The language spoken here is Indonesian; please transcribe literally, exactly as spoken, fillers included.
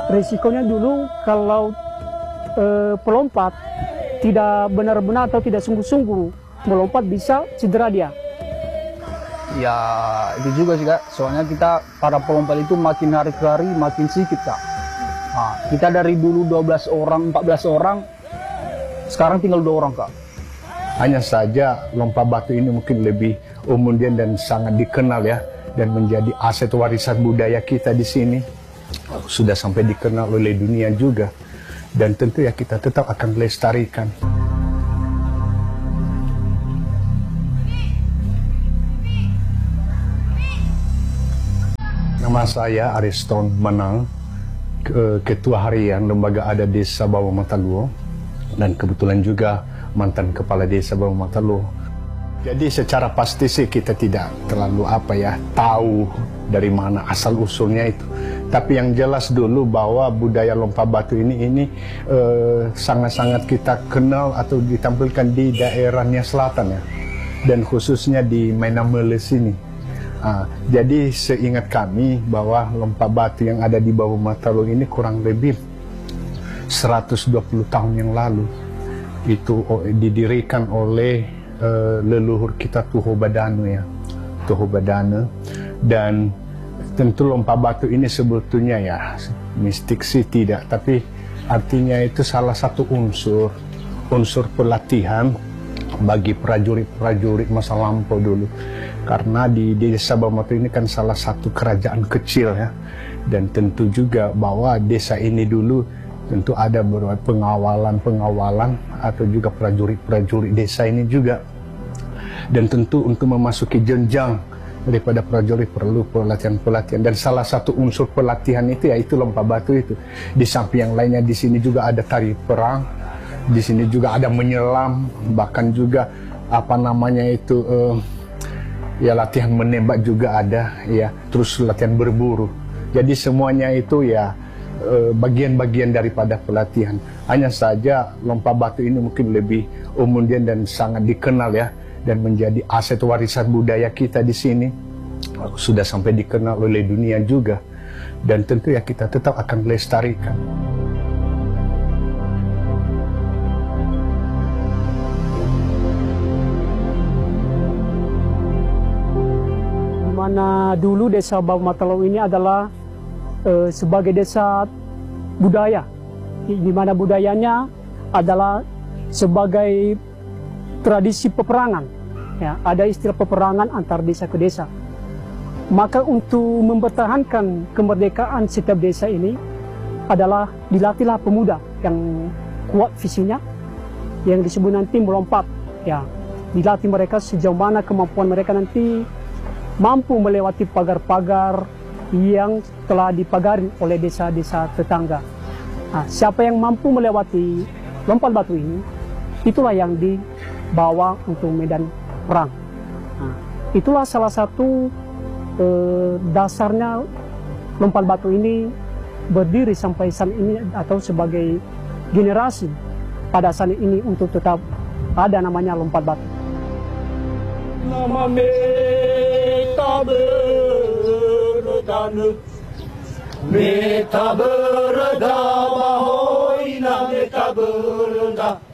Risikonya dulu kalau eh, pelompat tidak benar-benar atau tidak sungguh-sungguh melompat bisa cedera dia. Ya itu juga sih Kak, soalnya kita para pelompat itu makin hari ke hari makin sedikit Kak. Nah, kita dari dulu dua belas orang, empat belas orang, sekarang tinggal dua orang Kak. Hanya saja lompat batu ini mungkin lebih umum dan sangat dikenal ya, dan menjadi aset warisan budaya kita di sini. Sudah sampai dikenal oleh dunia juga, dan tentu ya kita tetap akan lestarikan. Nama saya Ariston Menang, Ketua Harian Lembaga Adat Desa Bawah Mataluo, dan kebetulan juga mantan Kepala Desa Bawah Mataluo. Jadi secara pasti sih kita tidak terlalu apa ya tahu dari mana asal usulnya itu. Tapi yang jelas dulu bahwa budaya lompat batu ini ini sangat-sangat eh, kita kenal atau ditampilkan di daerah Nia Selatan ya, dan khususnya di Mainamele sini. Nah, jadi seingat kami bahwa lompat batu yang ada di Bawah Mataluo ini kurang lebih seratus dua puluh tahun yang lalu itu didirikan oleh uh, leluhur kita Tuho Badana ya, Tuho Badana. Dan tentu lompat batu ini sebetulnya ya mistik sih tidak, tapi artinya itu salah satu unsur unsur pelatihan bagi prajurit-prajurit masa lampau dulu. Karena di desa Bawah Mataluo ini kan salah satu kerajaan kecil ya, dan tentu juga bahwa desa ini dulu tentu ada beberapa pengawalan-pengawalan atau juga prajurit-prajurit desa ini juga. Dan tentu untuk memasuki jenjang daripada prajurit perlu pelatihan-pelatihan, dan salah satu unsur pelatihan itu yaitu lompat batu itu. Di samping yang lainnya di sini juga ada tari perang, di sini juga ada menyelam, bahkan juga apa namanya itu uh, ya latihan menembak juga ada ya, terus latihan berburu. Jadi semuanya itu ya bagian-bagian daripada pelatihan. Hanya saja lompat batu ini mungkin lebih umum dan sangat dikenal ya, dan menjadi aset warisan budaya kita di sini. Sudah sampai dikenal oleh dunia juga, dan tentu ya kita tetap akan lestarikan. Mana dulu desa Bawah Mataluo ini adalah eh, sebagai desa budaya, di mana budayanya adalah sebagai tradisi peperangan. Ya, ada istilah peperangan antar desa ke desa. Maka untuk mempertahankan kemerdekaan setiap desa ini adalah dilatihlah pemuda yang kuat visinya, yang disebut nanti melompat. Ya, dilatih mereka sejauh mana kemampuan mereka nanti mampu melewati pagar-pagar yang telah dipagari oleh desa-desa tetangga. Nah, siapa yang mampu melewati lompat batu ini, itulah yang dibawa untuk medan perang. Nah, itulah salah satu eh, dasarnya lompat batu ini berdiri sampai saat ini, atau sebagai generasi pada saat ini untuk tetap ada namanya lompat batu. Nama Meta beredana, Meta bereda, Mahoina Meta bereda.